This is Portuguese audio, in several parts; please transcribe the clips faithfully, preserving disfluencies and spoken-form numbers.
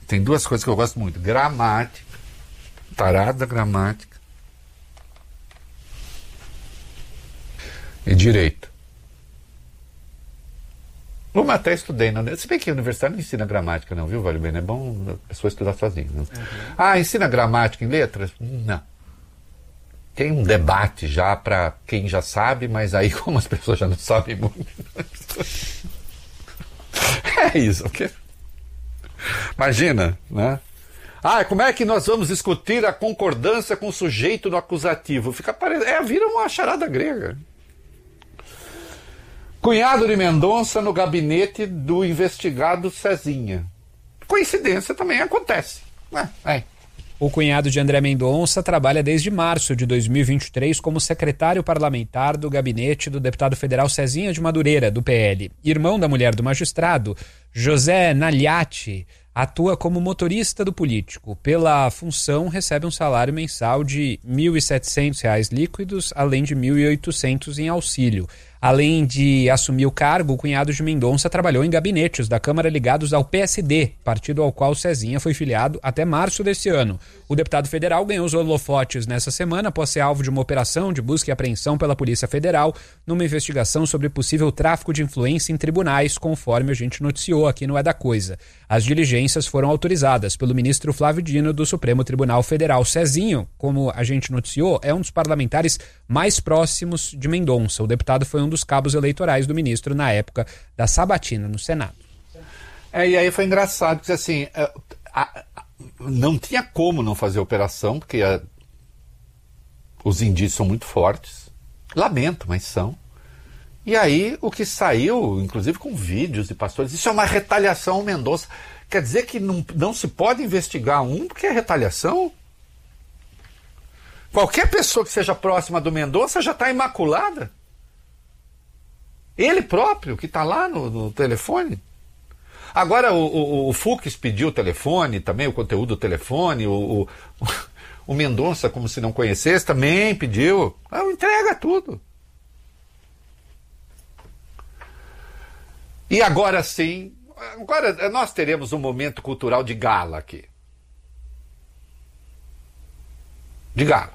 Tem duas coisas que eu gosto muito. Gramática. Tarado da gramática. E direito. Uma até estudei. Na... Se bem que a universidade não ensina gramática não, viu, Vale Bem? É bom a pessoa estudar sozinha. Uhum. Ah, ensina gramática em letras? Não. Tem um debate já para quem já sabe, mas aí como as pessoas já não sabem muito... é isso, ok? Imagina, né? Ah, como é que nós vamos discutir a concordância com o sujeito no acusativo? Fica parecendo... É, vira uma charada grega. Cunhado de Mendonça no gabinete do investigado Cezinha. Coincidência também acontece. É, é. O cunhado de André Mendonça trabalha desde março de dois mil e vinte e três como secretário parlamentar do gabinete do deputado federal Cezinha de Madureira, do P L. Irmão da mulher do magistrado, José Nagliati atua como motorista do político. Pela função, recebe um salário mensal de mil e setecentos reais líquidos, além de mil e oitocentos em auxílio. Além de assumir o cargo, o cunhado de Mendonça trabalhou em gabinetes da Câmara ligados ao P S D, partido ao qual Cezinha foi filiado até março desse ano. O deputado federal ganhou os holofotes nessa semana após ser alvo de uma operação de busca e apreensão pela Polícia Federal numa investigação sobre possível tráfico de influência em tribunais, conforme a gente noticiou aqui no É da Coisa. As diligências foram autorizadas pelo ministro Flávio Dino do Supremo Tribunal Federal. Cezinho, como a gente noticiou, é um dos parlamentares mais próximos de Mendonça. O deputado foi um dos cabos eleitorais do ministro na época da sabatina no Senado. É, e aí foi engraçado, porque assim, a, a, a, não tinha como não fazer operação, porque a, os indícios são muito fortes. Lamento, mas são. E aí o que saiu, inclusive com vídeos de pastores, isso é uma retaliação ao Mendonça. Quer dizer que não, não se pode investigar um porque é retaliação? Qualquer pessoa que seja próxima do Mendonça já está imaculada? Ele próprio, que está lá no, no telefone. Agora o, o, o Fux pediu o telefone, também o conteúdo do telefone, o, o, o Mendonça, como se não conhecesse, também pediu. Ah, entrega tudo. E agora sim, agora nós teremos um momento cultural de gala aqui. De gala.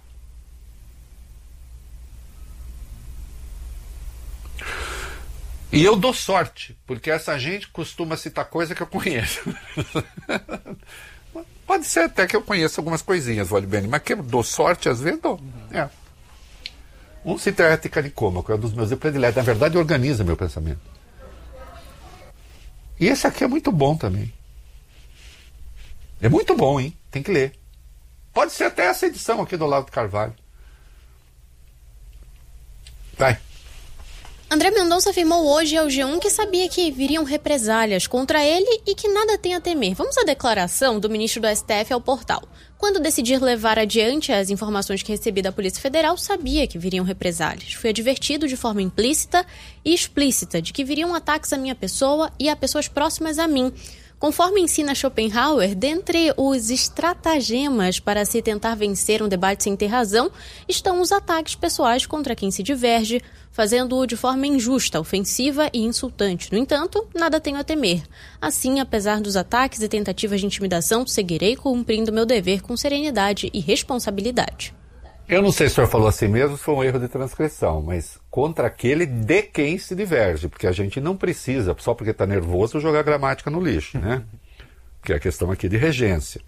E eu dou sorte, porque essa gente costuma citar coisa que eu conheço. Pode ser até que eu conheça algumas coisinhas, Vale Bem, mas que eu dou sorte, às vezes dou. É. Um cita a ética Nicômaco, que é um dos meus prediletos. Na verdade, organiza meu pensamento. E esse aqui é muito bom também. É muito bom, hein? Tem que ler. Pode ser até essa edição aqui do Olavo de Carvalho. Vai. André Mendonça afirmou hoje ao G um que sabia que viriam represálias contra ele e que nada tem a temer. Vamos à declaração do ministro do S T F ao portal. Quando decidir levar adiante as informações que recebi da Polícia Federal, sabia que viriam represálias. Fui advertido de forma implícita e explícita de que viriam ataques à minha pessoa e a pessoas próximas a mim. Conforme ensina Schopenhauer, dentre os estratagemas para se tentar vencer um debate sem ter razão, estão os ataques pessoais contra quem se diverge, fazendo-o de forma injusta, ofensiva e insultante. No entanto, nada tenho a temer. Assim, apesar dos ataques e tentativas de intimidação, seguirei cumprindo meu dever com serenidade e responsabilidade. Eu não sei se o senhor falou assim mesmo, se foi um erro de transcrição, mas contra aquele de quem se diverge, porque a gente não precisa, só porque está nervoso, jogar gramática no lixo, né? Que é a questão aqui de regência.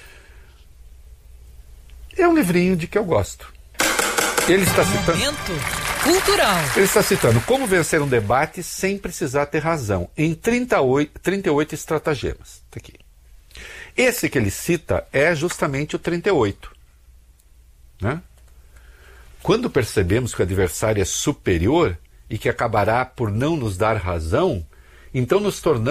É um livrinho de que eu gosto. Ele está citando... Momento cultural. Ele está citando Como Vencer um Debate Sem Precisar Ter Razão, em trinta e oito, trinta e oito estratagemas. Tá aqui. Esse que ele cita é justamente o trinta e oito. Né? Quando percebemos que o adversário é superior e que acabará por não nos dar razão, então nos tornamos